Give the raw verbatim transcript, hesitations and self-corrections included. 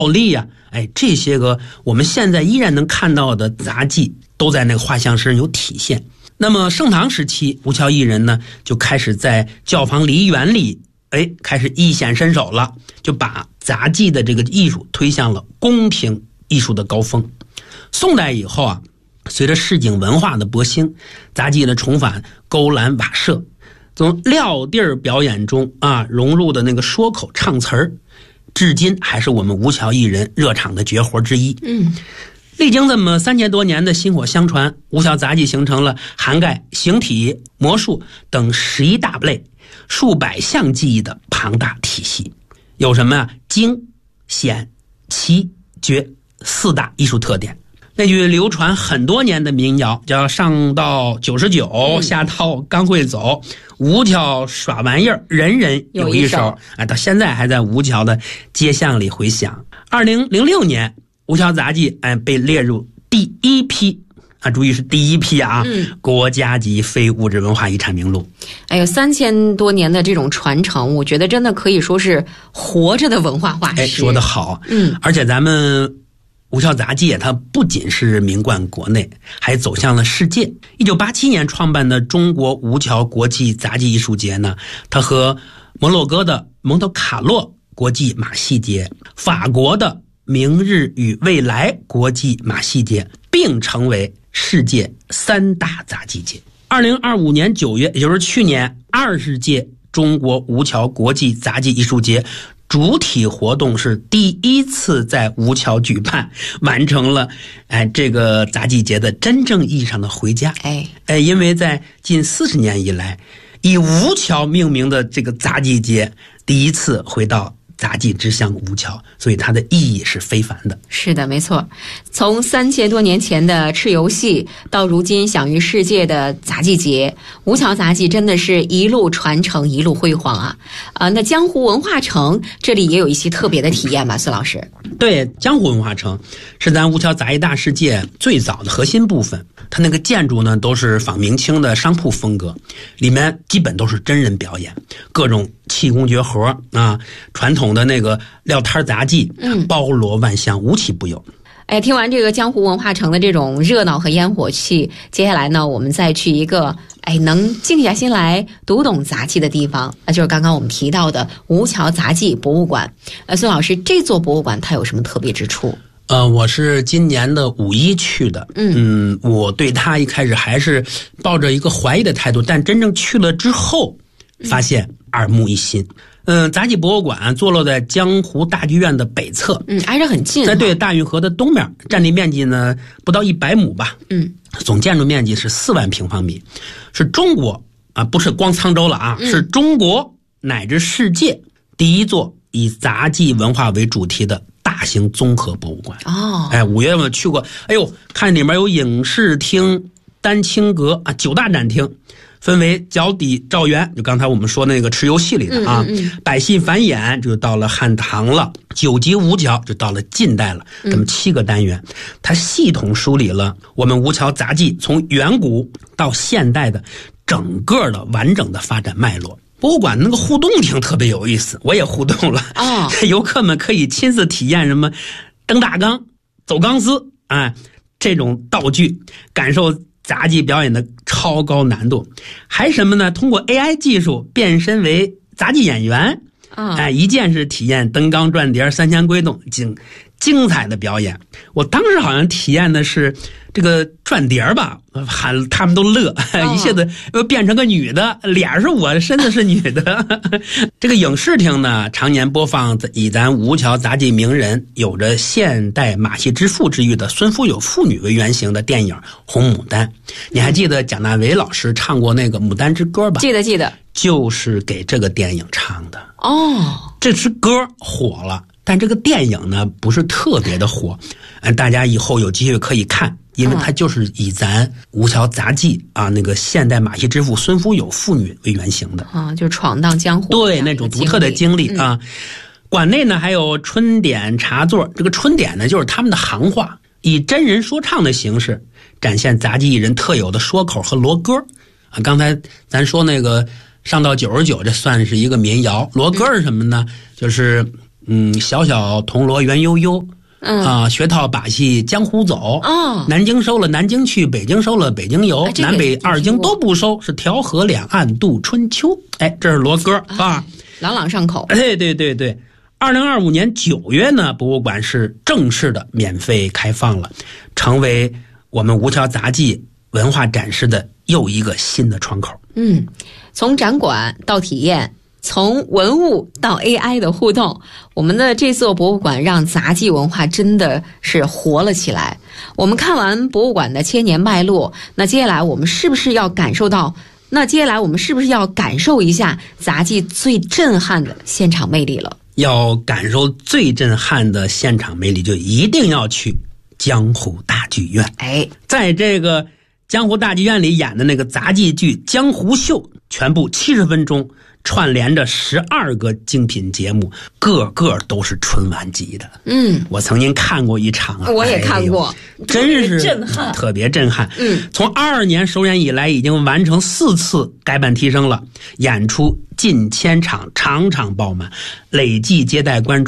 丽呀、啊，哎，这些个我们现在依然能看到的杂技，都在那个画像身上有体现。那么盛唐时期，吴桥艺人呢就开始在教坊梨园里，哎，开始一显身手了，就把杂技的这个艺术推向了宫廷艺术的高峰。宋代以后啊，随着市井文化的勃兴，杂技的重返勾栏瓦舍，从撂地儿表演中啊融入的那个说口唱词儿，至今还是我们吴桥艺人热场的绝活之一。 嗯。 历经这么三千多年的薪火相传，吴桥杂技形成了涵盖形体、魔术等十一大类、数百项技艺的庞大体系。有什么呀？精、显、奇、绝四大艺术特点。那句流传很多年的民谣叫上到九十九，下到刚会走，吴桥耍玩意儿，人人有一手。啊，到现在还在吴桥的街巷里回响。二零零六年。吴桥杂技哎被列入第一批啊，注意是第一批啊，嗯、国家级非物质文化遗产名录。 哎呦，三千多年的这种传承，我觉得真的可以说是活着的文化化石。 哎，说得好， 嗯， 而且咱们吴桥杂技它不仅是名冠国内，还走向了世界。一九八七年创办的中国吴桥国际杂技艺术节呢，它和摩洛哥的蒙特卡洛国际马戏节、法国的明日与未来国际马戏节并成为世界三大杂技节。二零二五年九月，也就是去年二十届中国吴桥国际杂技艺术节主体活动是第一次在吴桥举办，完成了哎这个杂技节的真正意义上的回家。 哎哎，因为在近四十年以来，以吴桥命名的这个杂技节第一次回到杂技之乡吴桥，所以它的意义是非凡的。 是的，没错。从三千多年前的蚩尤戏到如今享誉世界的杂技节，吴桥杂技真的是一路传承，一路辉煌啊！啊、呃，那江湖文化城这里也有一些特别的体验吧，孙老师？ 对，江湖文化城是咱吴桥杂艺大世界最早的核心部分。它那个建筑呢，都是仿明清的商铺风格，里面基本都是真人表演，各种气功绝活啊，传统的那个撂摊杂技，嗯，包罗万象，无奇不有。 哎，听完这个江湖文化城的这种热闹和烟火气，接下来呢，我们再去一个哎能静下心来读懂杂技的地方，那就是刚刚我们提到的吴桥杂技博物馆。呃，孙老师，这座博物馆它有什么特别之处？ 呃，我是今年的五一去的，嗯，嗯我对他一开始还是抱着一个怀疑的态度，但真正去了之后，发现耳目一新。嗯、呃，杂技博物馆坐落在江湖大剧院的北侧， 嗯，挨着很近， 在对大运河的东面，占地面积呢不到一百亩吧， 嗯， 总建筑面积是四万平方米，是中国啊，不是光沧州了啊，嗯、是中国乃至世界第一座以杂技文化为主题的大型综合博物馆。 哦， 哎，五月份去过，哎呦，看里面有影视厅、丹青阁啊，九大展厅。分为脚底照园，就刚才我们说那个蚩尤戏里的啊， 嗯嗯嗯百戏繁演就到了汉唐了，九级吴桥就到了近代了，这么七个单元，嗯、它系统梳理了我们吴桥杂技从远古到现代的整个的完整的发展脉络。博物馆那个互动厅特别有意思，我也互动了啊，哦、游客们可以亲自体验什么蹬大钢、走钢丝啊这种道具，感受杂技表演的超高难度，还什么呢？通过 A I 技术变身为杂技演员， 啊、 哎，一键是体验蹬钢转碟、三仙归洞，精精彩的表演。我当时好像体验的是这个转碟吧，喊他们都乐，哦、一下子又变成个女的，脸是我，身子是女的。这个影视厅呢，常年播放以咱吴桥杂技名人、有着现代马戏之父之誉的孙福有妇女为原型的电影《红牡丹》。你还记得蒋大为老师唱过那个《牡丹之歌》吧？ 记得记得， 就是给这个电影唱的。 哦， 这支歌火了。但这个电影呢不是特别的火，嗯，大家以后有机会可以看，因为它就是以咱吴桥杂技啊那个现代马戏之父孙福有妇女为原型的啊，就闯荡江湖， 对那种独特的经历啊。嗯、馆内呢还有春点茶座，这个春点呢就是他们的行话，以真人说唱的形式展现杂技艺人特有的说口和锣歌啊。刚才咱说那个上到九十九，这算是一个民谣，锣歌是什么呢？嗯、就是。 嗯，小小铜锣圆悠悠。 嗯啊，学套把戏江湖走。 哦， 南京收了南京去，北京收了北京游， 哎、 南北二京都不收，是调和两岸度春秋。哎，这是罗歌啊，啊朗朗上口。 哎，对对对。二零二五年九月呢，博物馆是正式的免费开放了，成为我们吴桥杂技文化展示的又一个新的窗口。 嗯，从展馆到体验，从文物到 A I 的互动，我们的这座博物馆让杂技文化真的是活了起来。我们看完博物馆的千年脉络，那接下来我们是不是要感受到那接下来我们是不是要感受一下杂技最震撼的现场魅力了？ 要感受最震撼的现场魅力，就一定要去江湖大剧院。 哎， 在这个江湖大剧院里演的那个杂技剧《江湖秀》，全部七十分钟，串联着十二个精品节目，个个都是春晚级的。 嗯， 我曾经看过一场啊， 我也看过， 哎、真是震撼， 特别震撼。 嗯， 从二二年首演以来，已经完成四次改版提升了，演出近千场，场场爆满，累计接待观众